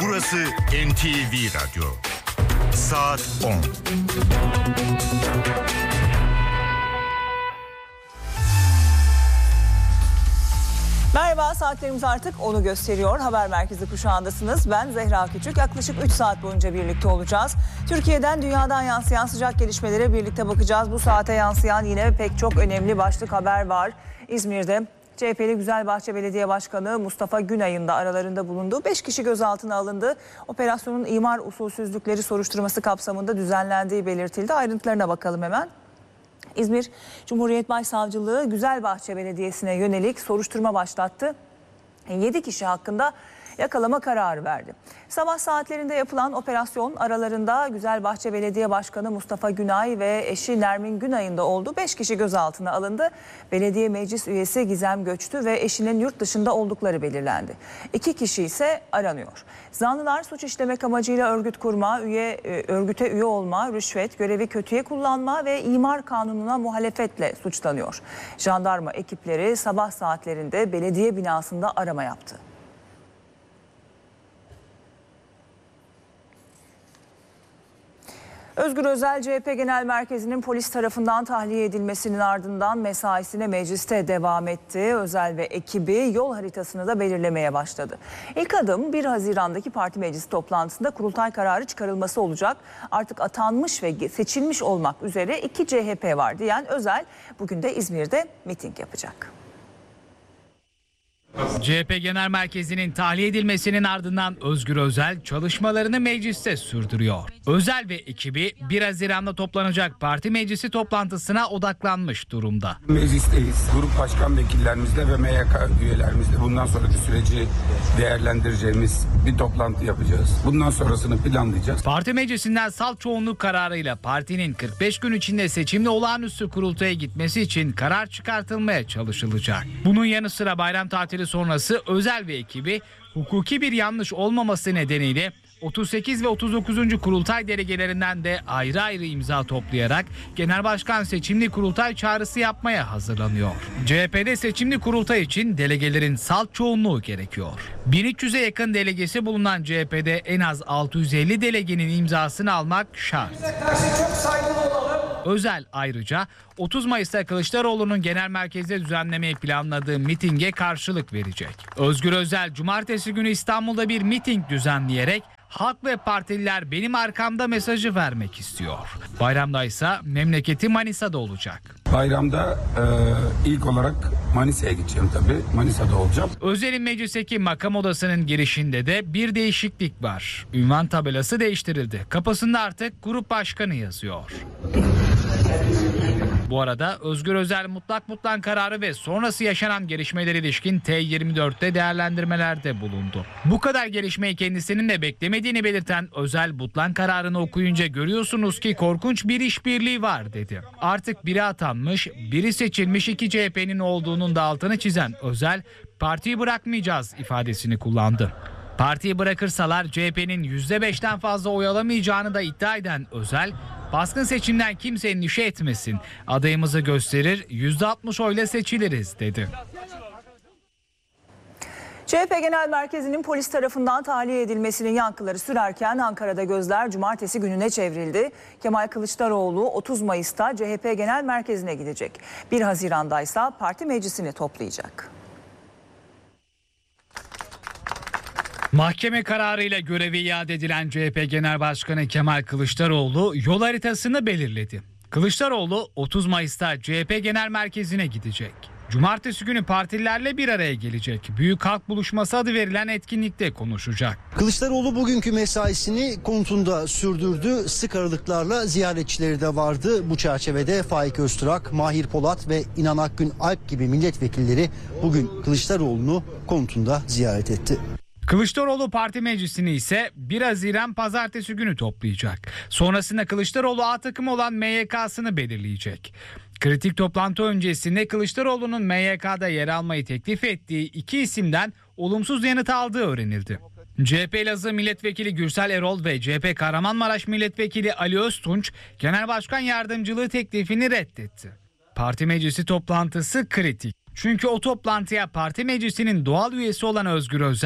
Burası NTV Radyo. Saat 10. Merhaba, saatlerimiz artık 10'u gösteriyor. Haber Merkezi kuşağındasınız. Ben Zehra Küçük. Yaklaşık 3 saat boyunca birlikte olacağız. Türkiye'den, dünyadan yansıyan sıcak gelişmelere birlikte bakacağız. Bu saate yansıyan yine pek çok önemli başlık haber var. İzmir'de CHP'li Güzelbahçe Belediye Başkanı Mustafa Günay'ın da aralarında bulunduğu 5 kişi gözaltına alındı. Operasyonun imar usulsüzlükleri soruşturması kapsamında düzenlendiği belirtildi. Ayrıntılarına bakalım hemen. İzmir Cumhuriyet Başsavcılığı Güzelbahçe Belediyesi'ne yönelik soruşturma başlattı. 7 kişi hakkında yakalama kararı verdi. Sabah saatlerinde yapılan operasyon aralarında Güzelbahçe Belediye Başkanı Mustafa Günay ve eşi Nermin Günay'ın da olduğu 5 kişi gözaltına alındı. Belediye meclis üyesi Gizem Göçtü ve eşinin yurt dışında oldukları belirlendi. 2 kişi ise aranıyor. Zanlılar suç işlemek amacıyla örgüt kurma, örgüte üye olma, rüşvet, görevi kötüye kullanma ve imar kanununa muhalefetle suçlanıyor. Jandarma ekipleri sabah saatlerinde belediye binasında arama yaptı. Özgür Özel, CHP Genel Merkezi'nin polis tarafından tahliye edilmesinin ardından mesaisine mecliste devam etti. Özel ve ekibi yol haritasını da belirlemeye başladı. İlk adım 1 Haziran'daki parti meclisi toplantısında kurultay kararı çıkarılması olacak. Artık atanmış ve seçilmiş olmak üzere 2 CHP var diyen Özel bugün de İzmir'de miting yapacak. CHP Genel Merkezi'nin tahliye edilmesinin ardından Özgür Özel çalışmalarını mecliste sürdürüyor. Özel ve ekibi 1 Haziran'da toplanacak parti meclisi toplantısına odaklanmış durumda. Meclisteyiz. Grup başkan vekillerimizle ve MYK üyelerimizle bundan sonraki süreci değerlendireceğimiz bir toplantı yapacağız. Bundan sonrasını planlayacağız. Parti meclisinden salt çoğunluk kararıyla partinin 45 gün içinde seçimli olağanüstü kurultaya gitmesi için karar çıkartılmaya çalışılacak. Bunun yanı sıra bayram tatili sonrası Özel ve ekibi hukuki bir yanlış olmaması nedeniyle 38 ve 39. kurultay delegelerinden de ayrı ayrı imza toplayarak genel başkan seçimli kurultay çağrısı yapmaya hazırlanıyor. CHP'de seçimli kurultay için delegelerin salt çoğunluğu gerekiyor. 1300'e yakın delegesi bulunan CHP'de en az 650 delegenin imzasını almak şart. Özel ayrıca 30 Mayıs'ta Kılıçdaroğlu'nun genel merkezde düzenlemeyi planladığı mitinge karşılık verecek. Özgür Özel cumartesi günü İstanbul'da bir miting düzenleyerek halk ve partililer benim arkamda mesajı vermek istiyor. Bayramda ise memleketi Manisa'da olacak. Bayramda ilk olarak Manisa'ya gideceğim tabii. Manisa'da olacağım. Özel'in meclisteki makam odasının girişinde de bir değişiklik var. Ünvan tabelası değiştirildi. Kapısında artık grup başkanı yazıyor. Bu arada Özgür Özel mutlak kararı ve sonrası yaşanan gelişmelere ilişkin T24'te değerlendirmelerde bulundu. Bu kadar gelişmeyi kendisinin de beklemediğini belirten Özel mutlak kararını okuyunca görüyorsunuz ki korkunç bir işbirliği var dedi. Artık biri atanmış, biri seçilmiş 2 CHP'nin olduğunun da altını çizen Özel, partiyi bırakmayacağız ifadesini kullandı. Partiyi bırakırsalar CHP'nin %5'ten fazla oy alamayacağını da iddia eden Özel, baskın seçimden kimse endişe etmesin, adayımızı gösterir, %60 oyla seçiliriz dedi. CHP Genel Merkezi'nin polis tarafından tahliye edilmesinin yankıları sürerken Ankara'da gözler cumartesi gününe çevrildi. Kemal Kılıçdaroğlu 30 Mayıs'ta CHP Genel Merkezi'ne gidecek. 1 Haziran'da ise parti meclisini toplayacak. Mahkeme kararıyla görevi iade edilen CHP Genel Başkanı Kemal Kılıçdaroğlu yol haritasını belirledi. Kılıçdaroğlu 30 Mayıs'ta CHP Genel Merkezi'ne gidecek. Cumartesi günü partililerle bir araya gelecek. Büyük Halk Buluşması adı verilen etkinlikte konuşacak. Kılıçdaroğlu bugünkü mesaisini konutunda sürdürdü. Sık aralıklarla ziyaretçileri de vardı. Bu çerçevede Faik Öztürk, Mahir Polat ve İnan Akgün Alp gibi milletvekilleri bugün Kılıçdaroğlu'nu konutunda ziyaret etti. Kılıçdaroğlu parti meclisini ise 1 Haziran pazartesi günü toplayacak. Sonrasında Kılıçdaroğlu A takımı olan MYK'sını belirleyecek. Kritik toplantı öncesinde Kılıçdaroğlu'nun MYK'da yer almayı teklif ettiği 2 isimden olumsuz yanıt aldığı öğrenildi. CHP Elazığ Milletvekili Gürsel Erol ve CHP Kahramanmaraş Milletvekili Ali Öztunç Genel Başkan Yardımcılığı teklifini reddetti. Parti meclisi toplantısı kritik. Çünkü o toplantıya parti meclisinin doğal üyesi olan Özgür Özel,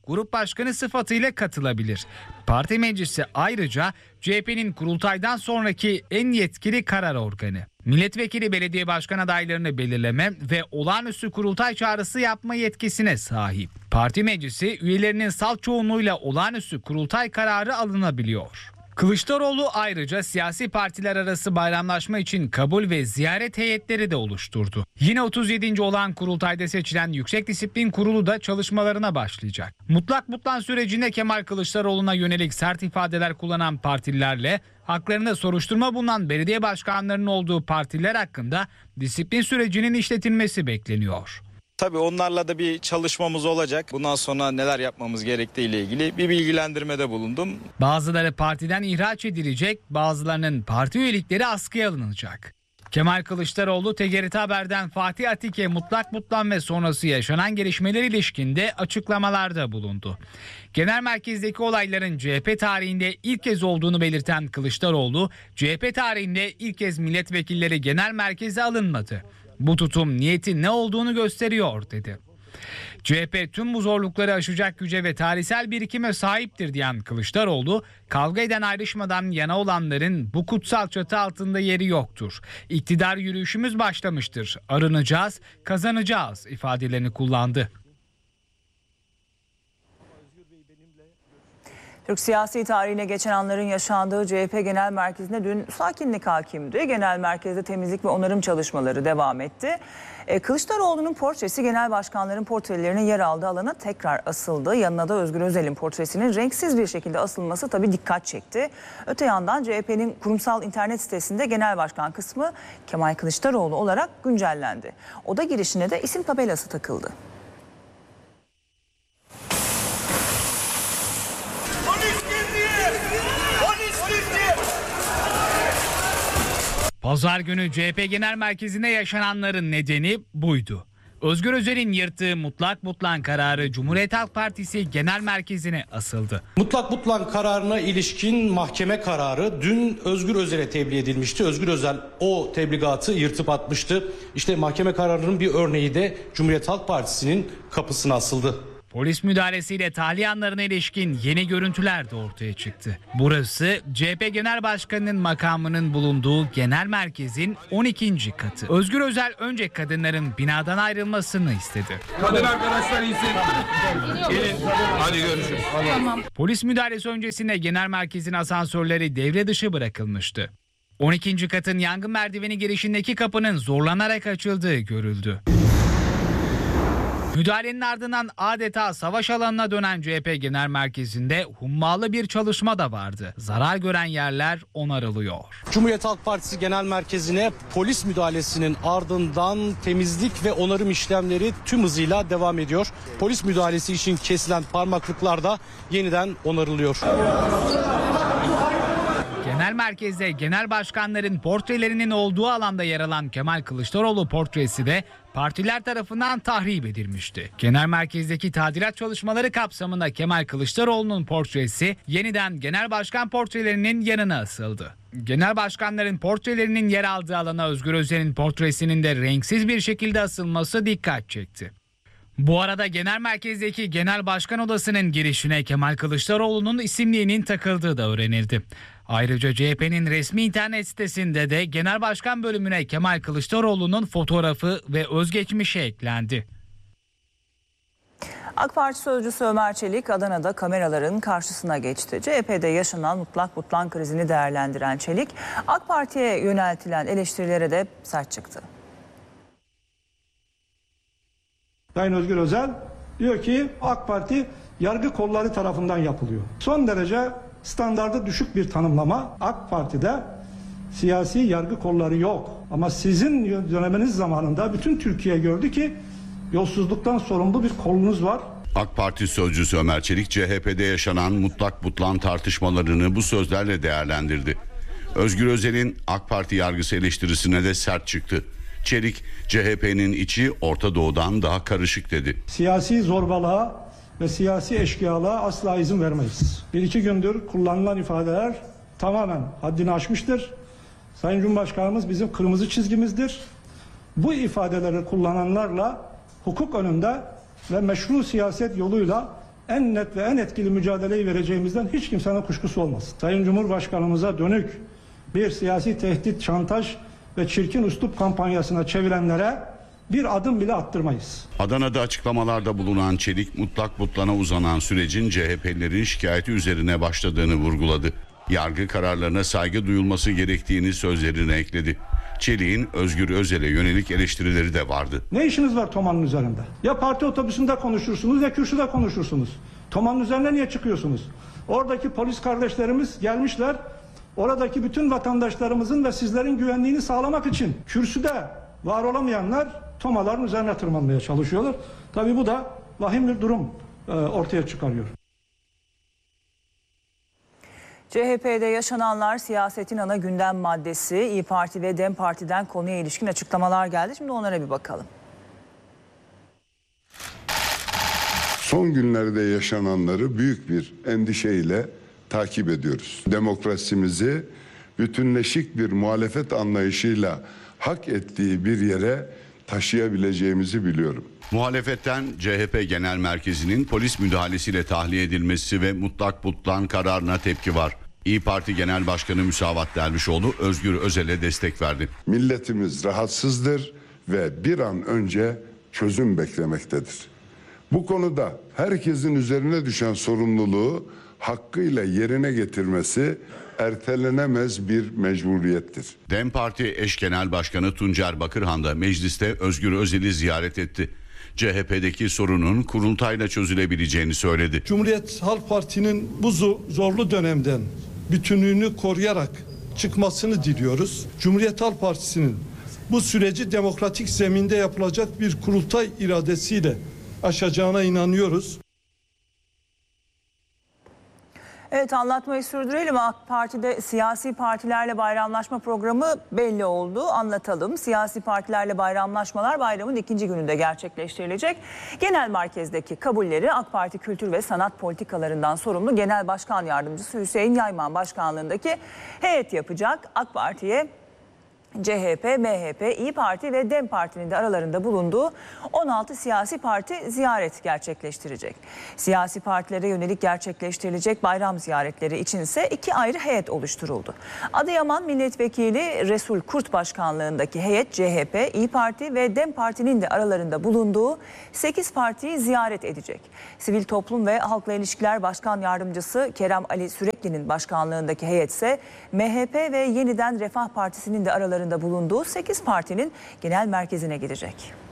grup başkanı sıfatıyla katılabilir. Parti meclisi ayrıca CHP'nin kurultaydan sonraki en yetkili karar organı. Milletvekili belediye başkan adaylarını belirleme ve olağanüstü kurultay çağrısı yapma yetkisine sahip. Parti meclisi üyelerinin salt çoğunluğuyla olağanüstü kurultay kararı alınabiliyor. Kılıçdaroğlu ayrıca siyasi partiler arası bayramlaşma için kabul ve ziyaret heyetleri de oluşturdu. Yine 37. olan kurultayda seçilen Yüksek Disiplin Kurulu da çalışmalarına başlayacak. Mutlak butlan sürecinde Kemal Kılıçdaroğlu'na yönelik sert ifadeler kullanan partililerle haklarında soruşturma bulunan belediye başkanlarının olduğu partiler hakkında disiplin sürecinin işletilmesi bekleniyor. Tabii onlarla da bir çalışmamız olacak. Bundan sonra neler yapmamız gerektiği ile ilgili bir bilgilendirmede bulundum. Bazıları partiden ihraç edilecek, bazılarının parti üyelikleri askıya alınacak. Kemal Kılıçdaroğlu TGRT Haber'den Fatih Atike mutlak butlan ve sonrası yaşanan gelişmeler ilişkinde açıklamalarda bulundu. Genel merkezdeki olayların CHP tarihinde ilk kez olduğunu belirten Kılıçdaroğlu, CHP tarihinde ilk kez milletvekilleri genel merkeze alınmadı. Bu tutum niyetin ne olduğunu gösteriyor dedi. CHP tüm bu zorlukları aşacak güce ve tarihsel birikime sahiptir diyen Kılıçdaroğlu, kavga eden ayrışmadan yana olanların bu kutsal çatı altında yeri yoktur. İktidar yürüyüşümüz başlamıştır. Arınacağız, kazanacağız ifadelerini kullandı. Türk siyasi tarihine geçen anların yaşandığı CHP Genel Merkezi'nde dün sakinlik hakimdi. Genel Merkez'de temizlik ve onarım çalışmaları devam etti. Kılıçdaroğlu'nun portresi genel başkanların portrelerinin yer aldığı alana tekrar asıldı. Yanına da Özgür Özel'in portresinin renksiz bir şekilde asılması tabii dikkat çekti. Öte yandan CHP'nin kurumsal internet sitesinde genel başkan kısmı Kemal Kılıçdaroğlu olarak güncellendi. Oda girişine de isim tabelası takıldı. Pazar günü CHP Genel Merkezi'nde yaşananların nedeni buydu. Özgür Özel'in yırttığı mutlak butlan kararı Cumhuriyet Halk Partisi Genel Merkezi'ne asıldı. Mutlak butlan kararına ilişkin mahkeme kararı dün Özgür Özel'e tebliğ edilmişti. Özgür Özel o tebligatı yırtıp atmıştı. İşte mahkeme kararının bir örneği de Cumhuriyet Halk Partisi'nin kapısına asıldı. Polis müdahalesiyle tahliyanlarına ilişkin yeni görüntüler de ortaya çıktı. Burası CHP Genel Başkanı'nın makamının bulunduğu genel merkezin 12. katı. Özgür Özel önce kadınların binadan ayrılmasını istedi. Kadın arkadaşlar iyisin. Gelin. Hadi görüşürüz. Tamam. Polis müdahalesi öncesinde genel merkezin asansörleri devre dışı bırakılmıştı. 12. katın yangın merdiveni girişindeki kapının zorlanarak açıldığı görüldü. Müdahalenin ardından adeta savaş alanına dönen CHP Genel Merkezi'nde hummalı bir çalışma da vardı. Zarar gören yerler onarılıyor. Cumhuriyet Halk Partisi Genel Merkezi'ne polis müdahalesinin ardından temizlik ve onarım işlemleri tüm hızıyla devam ediyor. Polis müdahalesi için kesilen parmaklıklar da yeniden onarılıyor. Genel merkezde genel başkanların portrelerinin olduğu alanda yer alan Kemal Kılıçdaroğlu portresi de partiler tarafından tahrip edilmişti. Genel merkezdeki tadilat çalışmaları kapsamında Kemal Kılıçdaroğlu'nun portresi yeniden genel başkan portrelerinin yanına asıldı. Genel başkanların portrelerinin yer aldığı alana Özgür Özel'in portresinin de renksiz bir şekilde asılması dikkat çekti. Bu arada genel merkezdeki genel başkan odasının girişine Kemal Kılıçdaroğlu'nun isimliğinin takıldığı da öğrenildi. Ayrıca CHP'nin resmi internet sitesinde de genel başkan bölümüne Kemal Kılıçdaroğlu'nun fotoğrafı ve özgeçmişi eklendi. AK Parti sözcüsü Ömer Çelik Adana'da kameraların karşısına geçti. CHP'de yaşanan mutlak butlan krizini değerlendiren Çelik, AK Parti'ye yöneltilen eleştirilere de sert çıktı. Sayın Özgür Özel diyor ki AK Parti yargı kolları tarafından yapılıyor. Son derece standardı düşük bir tanımlama. AK Parti'de siyasi yargı kolları yok. Ama sizin döneminiz zamanında bütün Türkiye gördü ki yolsuzluktan sorumlu bir kolunuz var. AK Parti sözcüsü Ömer Çelik CHP'de yaşanan mutlak butlan tartışmalarını bu sözlerle değerlendirdi. Özgür Özel'in AK Parti yargısı eleştirisine de sert çıktı. Çelik, CHP'nin içi Orta Doğu'dan daha karışık dedi. Siyasi zorbalığa ve siyasi eşkıyalığa asla izin vermeyiz. Bir iki gündür kullanılan ifadeler tamamen haddini aşmıştır. Sayın Cumhurbaşkanımız bizim kırmızı çizgimizdir. Bu ifadeleri kullananlarla hukuk önünde ve meşru siyaset yoluyla en net ve en etkili mücadeleyi vereceğimizden hiç kimsenin kuşkusu olmasın. Sayın Cumhurbaşkanımıza dönük bir siyasi tehdit, şantaj ve çirkin üslup kampanyasına çevirenlere bir adım bile attırmayız. Adana'da açıklamalarda bulunan Çelik, mutlak butlana uzanan sürecin CHP'lilerin şikayeti üzerine başladığını vurguladı. Yargı kararlarına saygı duyulması gerektiğini sözlerine ekledi. Çelik'in Özgür Özel'e yönelik eleştirileri de vardı. Ne işiniz var Toma'nın üzerinde? Ya parti otobüsünde konuşursunuz ya kürsüde konuşursunuz. Toma'nın üzerine niye çıkıyorsunuz? Oradaki polis kardeşlerimiz gelmişler. Oradaki bütün vatandaşlarımızın ve sizlerin güvenliğini sağlamak için kürsüde var olamayanlar Tomaların üzerine tırmanmaya çalışıyorlar. Tabii bu da vahim bir durum ortaya çıkarıyor. CHP'de yaşananlar siyasetin ana gündem maddesi. İYİ Parti ve DEM Parti'den konuya ilişkin açıklamalar geldi. Şimdi onlara bir bakalım. Son günlerde yaşananları büyük bir endişeyle takip ediyoruz. Demokrasimizi bütünleşik bir muhalefet anlayışıyla hak ettiği bir yere taşıyabileceğimizi biliyorum. Muhalefetten CHP Genel Merkezi'nin polis müdahalesiyle tahliye edilmesi ve mutlak butlan kararına tepki var. İYİ Parti Genel Başkanı Müsavat Dervişoğlu Özgür Özel'e destek verdi. Milletimiz rahatsızdır ve bir an önce çözüm beklemektedir. Bu konuda herkesin üzerine düşen sorumluluğu hakkıyla yerine getirmesi ertelenemez bir mecburiyettir. DEM Parti eş genel başkanı Tuncer Bakırhan da mecliste Özgür Özel'i ziyaret etti. CHP'deki sorunun kurultayla çözülebileceğini söyledi. Cumhuriyet Halk Parti'nin bu zorlu dönemden bütünlüğünü koruyarak çıkmasını diliyoruz. Cumhuriyet Halk Partisi'nin bu süreci demokratik zeminde yapılacak bir kurultay iradesiyle aşacağına inanıyoruz. Evet, anlatmayı sürdürelim. AK Parti'de siyasi partilerle bayramlaşma programı belli oldu. Anlatalım. Siyasi partilerle bayramlaşmalar bayramın ikinci gününde gerçekleştirilecek. Genel merkezdeki kabulleri AK Parti Kültür ve Sanat Politikalarından sorumlu Genel Başkan Yardımcısı Hüseyin Yayman başkanlığındaki heyet yapacak. AK Parti'ye CHP, MHP, İYİ Parti ve DEM Parti'nin de aralarında bulunduğu 16 siyasi parti ziyaret gerçekleştirecek. Siyasi partilere yönelik gerçekleştirilecek bayram ziyaretleri içinse iki ayrı heyet oluşturuldu. Adıyaman Milletvekili Resul Kurt başkanlığındaki heyet CHP, İYİ Parti ve DEM Parti'nin de aralarında bulunduğu 8 partiyi ziyaret edecek. Sivil Toplum ve Halkla İlişkiler Başkan Yardımcısı Kerem Ali Sürekli'nin başkanlığındaki heyet ise MHP ve Yeniden Refah Partisi'nin de aralarında bulunduğu 8 partinin genel merkezine gidecek.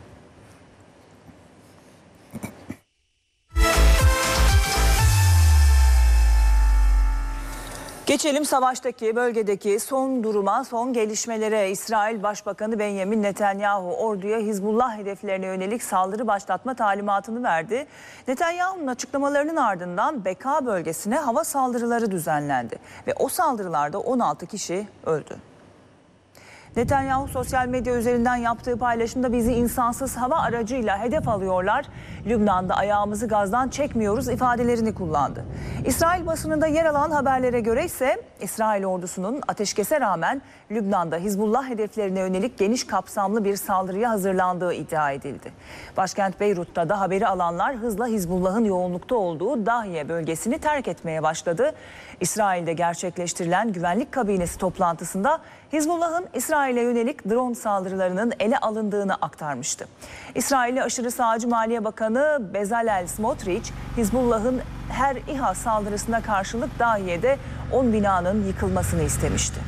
Geçelim savaştaki, bölgedeki son duruma, son gelişmelere. İsrail Başbakanı Benjamin Netanyahu orduya Hizbullah hedeflerine yönelik saldırı başlatma talimatını verdi. Netanyahu'nun açıklamalarının ardından Beka bölgesine hava saldırıları düzenlendi ve o saldırılarda 16 kişi öldü. Netanyahu sosyal medya üzerinden yaptığı paylaşımda bizi insansız hava aracıyla hedef alıyorlar. Lübnan'da ayağımızı gazdan çekmiyoruz ifadelerini kullandı. İsrail basınında yer alan haberlere göre ise İsrail ordusunun ateşkese rağmen Lübnan'da Hizbullah hedeflerine yönelik geniş kapsamlı bir saldırıya hazırlandığı iddia edildi. Başkent Beyrut'ta da haberi alanlar hızla Hizbullah'ın yoğunlukta olduğu Dahiye bölgesini terk etmeye başladı. İsrail'de gerçekleştirilen güvenlik kabinesi toplantısında Hizbullah'ın İsrail'e yönelik drone saldırılarının ele alındığını aktarmıştı. İsrailli aşırı sağcı Maliye Bakanı Bezalel Smotrich, Hizbullah'ın her İHA saldırısına karşılık Dahiye'de 10 binanın yıkılmasını istemişti.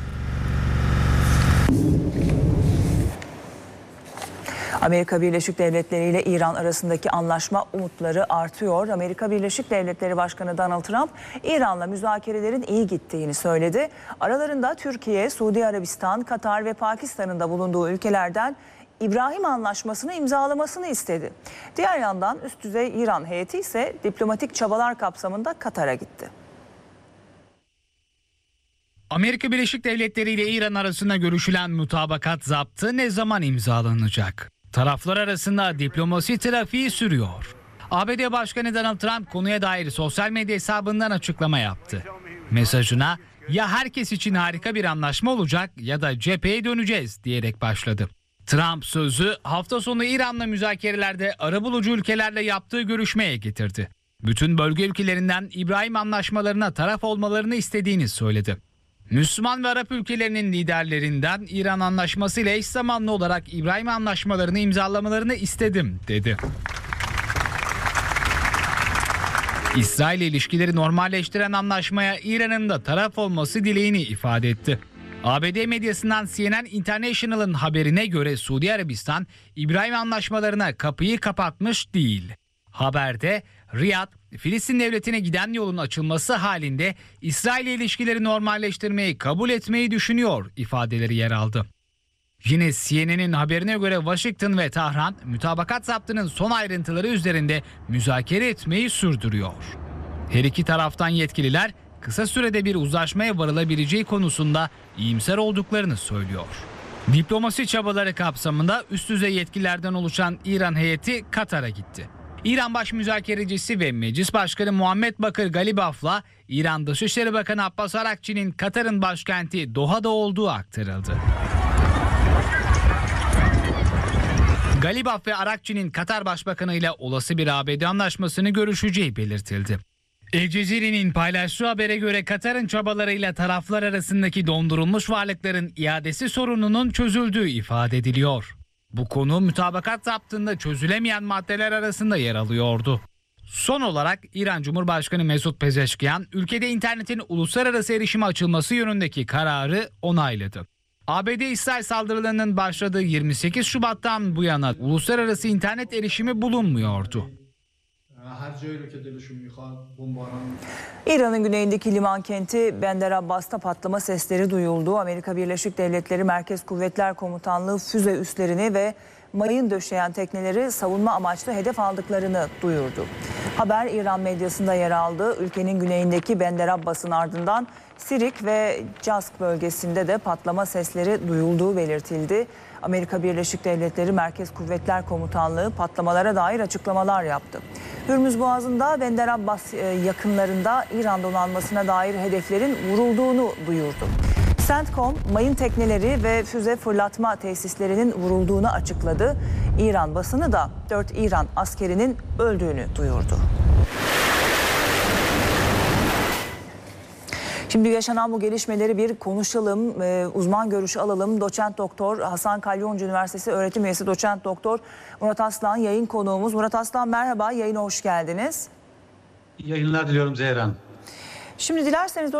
Amerika Birleşik Devletleri ile İran arasındaki anlaşma umutları artıyor. Amerika Birleşik Devletleri Başkanı Donald Trump, İran'la müzakerelerin iyi gittiğini söyledi. Aralarında Türkiye, Suudi Arabistan, Katar ve Pakistan'ın da bulunduğu ülkelerden İbrahim Anlaşması'nı imzalamasını istedi. Diğer yandan üst düzey İran heyeti ise diplomatik çabalar kapsamında Katar'a gitti. Amerika Birleşik Devletleri ile İran arasında görüşülen mutabakat zaptı ne zaman imzalanacak? Taraflar arasında diplomasi trafiği sürüyor. ABD Başkanı Donald Trump konuya dair sosyal medya hesabından açıklama yaptı. Mesajına ya herkes için harika bir anlaşma olacak ya da cepheye döneceğiz diyerek başladı. Trump sözü hafta sonu İran'la müzakerelerde arabulucu ülkelerle yaptığı görüşmeye getirdi. Bütün bölge ülkelerinden İbrahim anlaşmalarına taraf olmalarını istediğini söyledi. Müslüman ve Arap ülkelerinin liderlerinden İran anlaşması ile eş zamanlı olarak İbrahim anlaşmalarını imzalamalarını istedim dedi. İsrail ile ilişkileri normalleştiren anlaşmaya İran'ın da taraf olması dileğini ifade etti. ABD medyasından CNN International'ın haberine göre Suudi Arabistan İbrahim anlaşmalarına kapıyı kapatmış değil. Haberde Riyad, Filistin devletine giden yolun açılması halinde İsrail ile ilişkileri normalleştirmeyi kabul etmeyi düşünüyor ifadeleri yer aldı. Yine CNN'in haberine göre Washington ve Tahran mütabakat zaptının son ayrıntıları üzerinde müzakere etmeyi sürdürüyor. Her iki taraftan yetkililer kısa sürede bir uzlaşmaya varılabileceği konusunda iyimser olduklarını söylüyor. Diplomasi çabaları kapsamında üst düzey yetkililerden oluşan İran heyeti Katar'a gitti. İran Baş Müzakerecisi ve Meclis Başkanı Muhammed Bakır Galibaf'la İran Dışişleri Bakanı Abbas Arakçı'nın Katar'ın başkenti Doha'da olduğu aktarıldı. Galibaf ve Arakçı'nın Katar Başbakanı ile olası bir ABD anlaşmasını görüşeceği belirtildi. El Cezire'nin paylaştığı habere göre Katar'ın çabalarıyla taraflar arasındaki dondurulmuş varlıkların iadesi sorununun çözüldüğü ifade ediliyor. Bu konu mütabakat zaptında çözülemeyen maddeler arasında yer alıyordu. Son olarak İran Cumhurbaşkanı Mesut Pezeşkiyan, ülkede internetin uluslararası erişime açılması yönündeki kararı onayladı. ABD-İsrail saldırılarının başladığı 28 Şubat'tan bu yana uluslararası internet erişimi bulunmuyordu. İran'ın güneyindeki liman kenti Bender Abbas'ta patlama sesleri duyuldu. Amerika Birleşik Devletleri Merkez Kuvvetler Komutanlığı füze üslerini ve mayın döşeyen tekneleri savunma amaçlı hedef aldıklarını duyurdu. Haber İran medyasında yer aldı. Ülkenin güneyindeki Bender Abbas'ın ardından Sirik ve Cask bölgesinde de patlama sesleri duyulduğu belirtildi. Amerika Birleşik Devletleri Merkez Kuvvetler Komutanlığı patlamalara dair açıklamalar yaptı. Hürmüz Boğazı'nda Bender Abbas yakınlarında İran donanmasına dair hedeflerin vurulduğunu duyurdu. CENTCOM, mayın tekneleri ve füze fırlatma tesislerinin vurulduğunu açıkladı. İran basını da 4 İran askerinin öldüğünü duyurdu. Şimdi yaşanan bu gelişmeleri bir konuşalım, uzman görüşü alalım. Doçent Doktor Hasan Kalyoncu Üniversitesi öğretim üyesi Doçent Doktor Murat Aslan yayın konuğumuz. Murat Aslan merhaba, yayına hoş geldiniz. İyi yayınlar diliyorum Zehra Hanım. Şimdi dilerseniz